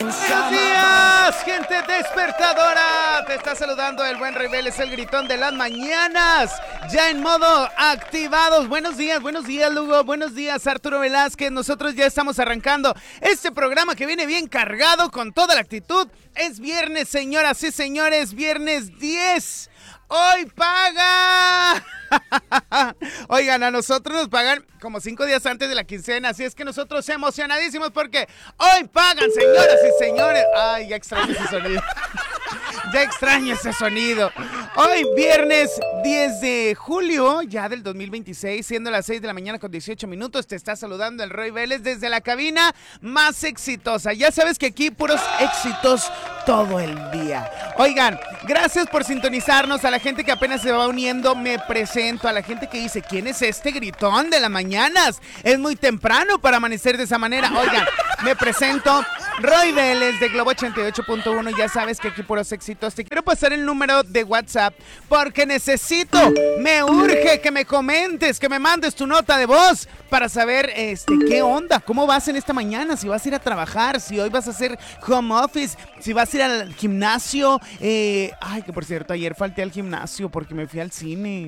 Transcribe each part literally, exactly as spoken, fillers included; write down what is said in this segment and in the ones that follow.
Buenos días, gente despertadora. Te está saludando el buen Rey Vélez, el gritón de las mañanas. Ya en modo activados. Buenos días, buenos días, Lugo. Buenos días, Arturo Velázquez. Nosotros ya estamos arrancando este programa que viene bien cargado con toda la actitud. Es viernes, señoras y señores, viernes diez. ¡Hoy paga! Oigan, a nosotros nos pagan como cinco días antes de la quincena, así es que nosotros emocionadísimos porque hoy pagan, señoras y señores. Ay, ya extraño ese sonido. Ya extraño ese sonido. Hoy, viernes diez de julio, ya del dos mil veintiséis, siendo las seis de la mañana con dieciocho minutos, te está saludando el Roy Vélez desde la cabina más exitosa. Ya sabes que aquí puros éxitos todo el día. Oigan, gracias por sintonizarnos. A la gente que apenas se va uniendo, me presento. A la gente que dice, ¿quién es este gritón de las mañanas? Es muy temprano para amanecer de esa manera. Oigan, me presento, Roy Vélez de Globo ochenta y ocho punto uno. Ya sabes que aquí puros éxitos. Te quiero pasar el número de WhatsApp porque necesito, me urge que me comentes, que me mandes tu nota de voz para saber este qué onda, cómo vas en esta mañana, si vas a ir a trabajar, si hoy vas a hacer home office, si vas a ir al gimnasio. Eh, ay, que por cierto, ayer falté al gimnasio porque me fui al cine.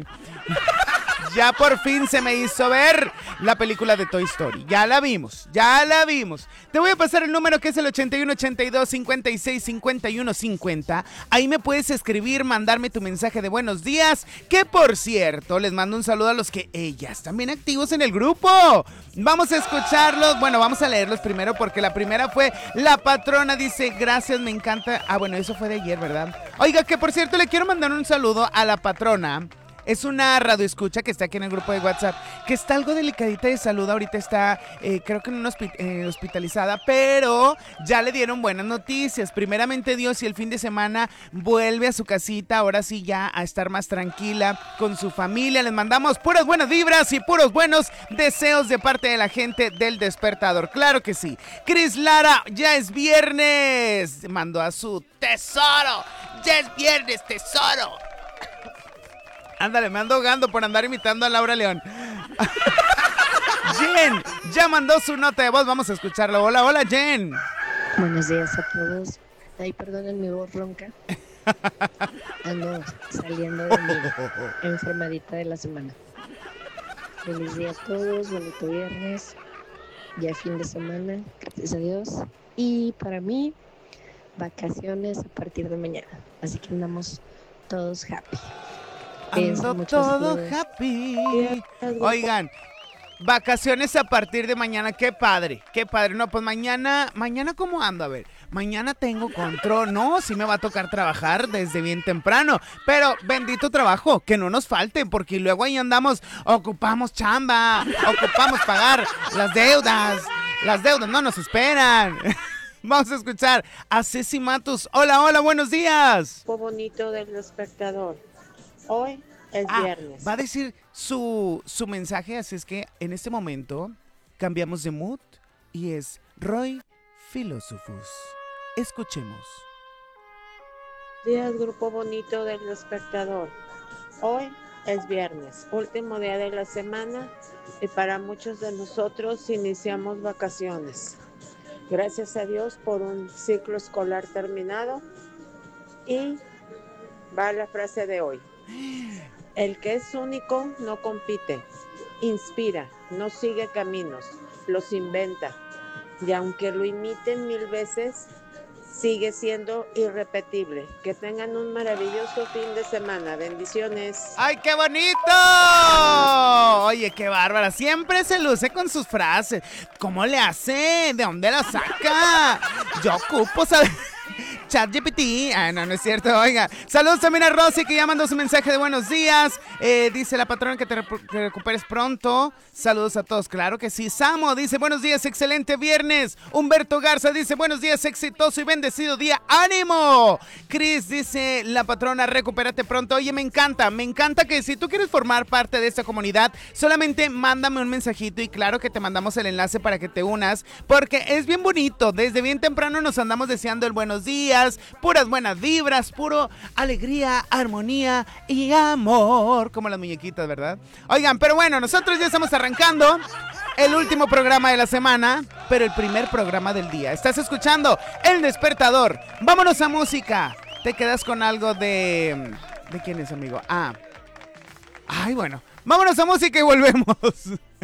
Ya por fin se me hizo ver la película de Toy Story. Ya la vimos, ya la vimos. Te voy a pasar el número que es el ochenta y uno ochenta y dos cincuenta y seis cincuenta y uno cincuenta. Ahí me puedes escribir, mandarme tu mensaje de buenos días. Que por cierto, les mando un saludo a los que ellas también activos en el grupo. Vamos a escucharlos. Bueno, vamos a leerlos primero porque la primera fue la patrona. Dice, gracias, me encanta. Ah, bueno, eso fue de ayer, ¿verdad? Oiga, que por cierto, le quiero mandar un saludo a la patrona. Es una radioescucha que está aquí en el grupo de WhatsApp, que está algo delicadita de salud. Ahorita está, eh, creo que en una hospi- eh, hospitalizada, pero ya le dieron buenas noticias. Primeramente Dios, y el fin de semana vuelve a su casita, ahora sí ya a estar más tranquila con su familia. Les mandamos puras buenas vibras y puros buenos deseos de parte de la gente del Despertador. Claro que sí. Cris Lara, ya es viernes. Mandó a su tesoro. Ya es viernes, tesoro. Ándale, me ando ahogando por andar imitando a Laura León. Jen, ya mandó su nota de voz, vamos a escucharlo. Hola, hola, Jen. Buenos días a todos. Ay, perdonen mi voz ronca. Ando saliendo de mi enfermadita de la semana. Feliz día a todos, bonito viernes. Ya fin de semana, gracias a Dios. Y para mí, vacaciones a partir de mañana. Así que andamos todos happy. Ando todo happy. Oigan, vacaciones a partir de mañana, qué padre, qué padre. No, pues mañana, mañana ¿cómo ando? A ver, mañana tengo control, no, sí me va a tocar trabajar desde bien temprano, pero bendito trabajo, que no nos falte, porque luego ahí andamos, ocupamos chamba, ocupamos pagar las deudas, las deudas no nos esperan. Vamos a escuchar a Ceci Matos. Hola, hola, buenos días. Fue bonito del Despertador. Hoy es ah, viernes. Va a decir su, su mensaje, así es que en este momento cambiamos de mood y es Roy Philosophus. Escuchemos. Días, grupo bonito del Despertador. Hoy es viernes, último día de la semana y para muchos de nosotros iniciamos vacaciones. Gracias a Dios por un ciclo escolar terminado y va la frase de hoy. El que es único no compite, inspira, no sigue caminos, los inventa. Y aunque lo imiten mil veces, sigue siendo irrepetible. Que tengan un maravilloso fin de semana. Bendiciones. ¡Ay, qué bonito! Oye, qué bárbara. Siempre se luce con sus frases. ¿Cómo le hace? ¿De dónde la saca? Yo ocupo saber... ChatGPT, ah, no, no es cierto, oiga. Saludos también a Rosy, que ya mandó su mensaje de buenos días. Eh, dice la patrona que te, rep- que recuperes pronto. Saludos a todos, claro que sí. Samo dice, buenos días, excelente viernes. Humberto Garza dice, buenos días, exitoso y bendecido día. ¡Ánimo! Cris dice, la patrona, recupérate pronto. Oye, me encanta, me encanta que si tú quieres formar parte de esta comunidad, solamente mándame un mensajito y claro que te mandamos el enlace para que te unas, porque es bien bonito. Desde bien temprano nos andamos deseando el buenos días, puras buenas vibras, puro alegría, armonía y amor, como las muñequitas, ¿verdad? Oigan, pero bueno, nosotros ya estamos arrancando el último programa de la semana, pero el primer programa del día. Estás escuchando El Despertador. Vámonos a música. Te quedas con algo de... ¿De quién es, amigo? Ah. Ay, bueno. Vámonos a música y volvemos.